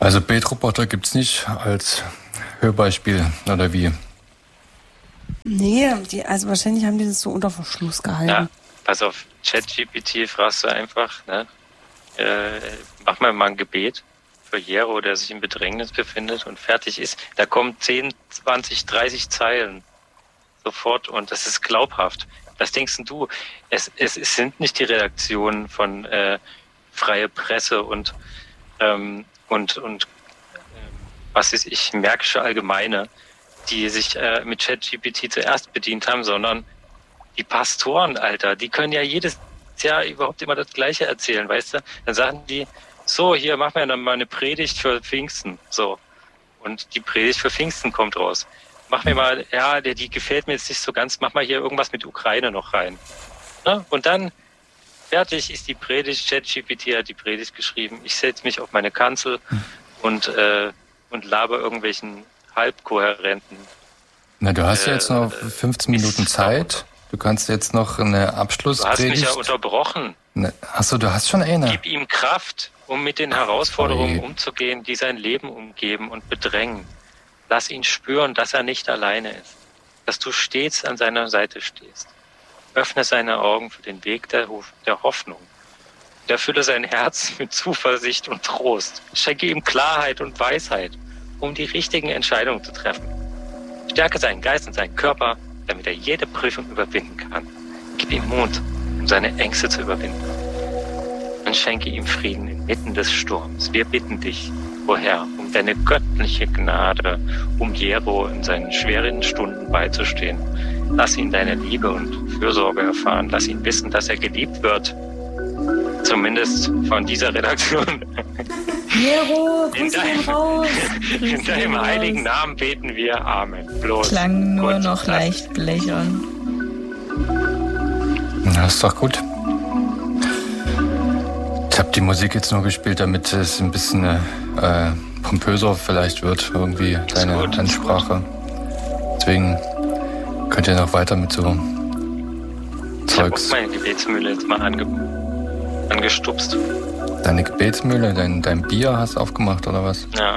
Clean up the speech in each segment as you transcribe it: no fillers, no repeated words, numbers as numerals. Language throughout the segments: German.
Also Betroboter gibt's nicht als Hörbeispiel, oder wie? Nee, also wahrscheinlich haben die das so unter Verschluss gehalten. Ja, pass auf, ChatGPT fragst du einfach, ne? Mach mal ein Gebet für Jero, der sich in Bedrängnis befindet und fertig ist. Da kommen 10, 20, 30 Zeilen sofort und das ist glaubhaft. Was denkst denn du? Es sind nicht die Redaktionen von Freie Presse und was ist ich, Märkische Allgemeine, die sich mit ChatGPT zuerst bedient haben, sondern die Pastoren, Alter, die können ja jedes Jahr überhaupt immer das Gleiche erzählen, weißt du? Dann sagen die, so, hier, mach mir dann mal eine Predigt für Pfingsten, so. Und die Predigt für Pfingsten kommt raus. Mach mir mal, ja, die gefällt mir jetzt nicht so ganz, mach mal hier irgendwas mit Ukraine noch rein. Ne? Und dann, fertig ist die Predigt, ChatGPT hat die Predigt geschrieben, ich setze mich auf meine Kanzel und laber irgendwelchen halbkohärenten. Na, du hast ja jetzt noch 15 Minuten Zeit. Du kannst jetzt noch eine Abschlusspredigt... Du hast mich ja unterbrochen. Achso, du hast schon eine. Gib ihm Kraft, um mit den Herausforderungen umzugehen, die sein Leben umgeben und bedrängen. Lass ihn spüren, dass er nicht alleine ist. Dass du stets an seiner Seite stehst. Öffne seine Augen für den Weg der Hoffnung. Und erfülle sein Herz mit Zuversicht und Trost. Schenke ihm Klarheit und Weisheit, um die richtigen Entscheidungen zu treffen. Stärke seinen Geist und seinen Körper, damit er jede Prüfung überwinden kann. Gib ihm Mut, um seine Ängste zu überwinden. Und schenke ihm Frieden inmitten des Sturms. Wir bitten dich, o Herr, um deine göttliche Gnade, um Jero in seinen schweren Stunden beizustehen. Lass ihn deine Liebe und Fürsorge erfahren. Lass ihn wissen, dass er geliebt wird. Zumindest von dieser Redaktion. Jero, grüß ihn raus. In deinem heiligen Namen beten wir. Amen. Bloß. Klang nur noch leicht blechern. Das ist doch gut. Ich habe die Musik jetzt nur gespielt, damit es ein bisschen pompöser vielleicht wird, irgendwie deine Ansprache. Deswegen könnt ihr noch weiter mit so Zeugs. Ich habe meine Gebetsmühle jetzt mal angestupst. Deine Gebetsmühle, dein Bier hast du aufgemacht, oder was? Ja.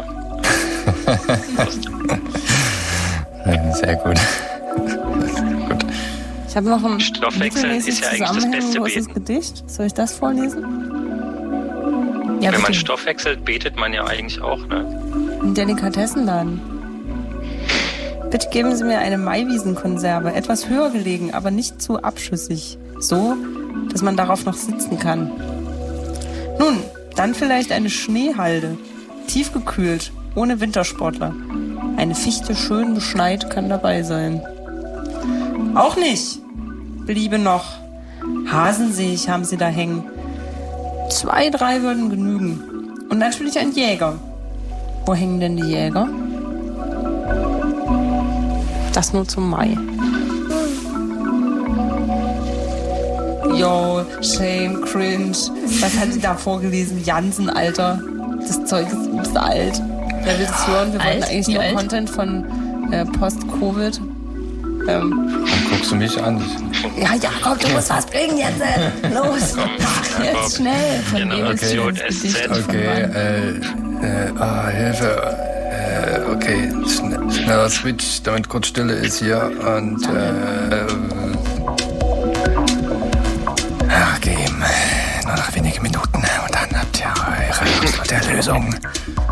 Sehr gut. Gut. Ich habe noch ein Stoffwechsel ist ja eigentlich das beste Beten. Gedicht. Soll ich das vorlesen? Ja, wenn man stoffwechselt, betet man ja eigentlich auch, ne? Im Delikatessenladen. Bitte geben Sie mir eine Maiwiesenkonserve. Etwas höher gelegen, aber nicht zu abschüssig. So, dass man darauf noch sitzen kann. Nun, dann vielleicht eine Schneehalde. Tiefgekühlt, ohne Wintersportler. Eine Fichte schön beschneit kann dabei sein. Auch nicht. Bliebe noch. Hasen sehe ich, haben Sie da hängen. 2, 3 würden genügen. Und natürlich ein Jäger. Wo hängen denn die Jäger? Das nur zum Mai. Yo, shame, cringe. Was hat sie da vorgelesen? Jansen, Alter. Das Zeug ist alt. Wer will es hören? Wir wollten eigentlich nur Content von Post-Covid. Dann guckst du mich an. Ja, komm, du musst was bringen jetzt. Los. Jetzt schnell. Von wem ist das Gedicht? Okay, Hilfe. Okay, schneller Switch, damit kurz Stille ist hier. Und okay, nur noch wenige Minuten und dann habt ihr eure Lösung.